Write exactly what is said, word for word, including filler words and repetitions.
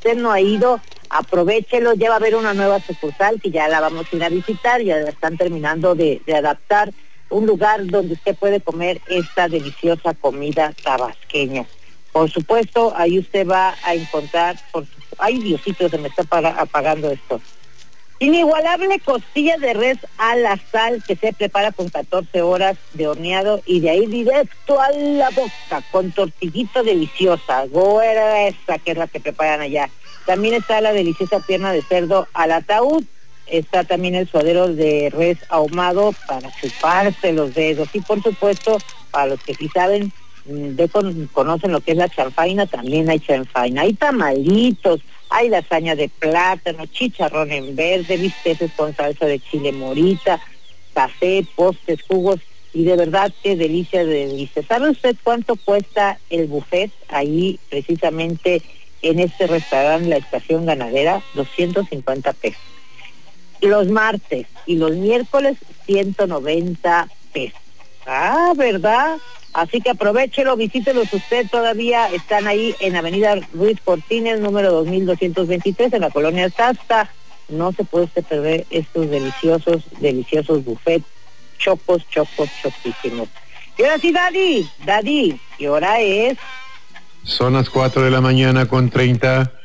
usted no ha ido, aprovéchelo, ya va a haber una nueva sucursal que ya la vamos a ir a visitar, ya la están terminando de, de adaptar, un lugar donde usted puede comer esta deliciosa comida tabasqueña. Por supuesto, ahí usted va a encontrar, por, ay Diosito, se me está apaga, apagando esto. Inigualable costilla de res a la sal que se prepara con catorce horas de horneado y de ahí directo a la boca con tortillita deliciosa, gruesa, que es la que preparan allá. También está la deliciosa pierna de cerdo al ataúd, está también el suadero de res ahumado para chuparse los dedos y por supuesto, para los que sí saben, de con, conocen lo que es la chanfaina, también hay chanfaina, hay tamalitos, hay lasaña de plátano, chicharrón en verde, bisteces con salsa de chile morita, café, postres, jugos, y de verdad qué delicia de delicia. ¿Sabe usted cuánto cuesta el buffet ahí precisamente en este restaurante La Estación Ganadera? doscientos cincuenta pesos. Los martes y los miércoles, ciento noventa pesos. Ah, ¿verdad? Así que aprovéchelo, visítelos usted, todavía están ahí en Avenida Ruiz Cortines, número dos mil doscientos veintitrés, en la colonia Tasta. No se puede usted perder estos deliciosos, deliciosos buffets, chocos, chocos, choquísimos. Y ahora sí, Daddy, Daddy, ¿qué hora es? Son las cuatro de la mañana con treinta.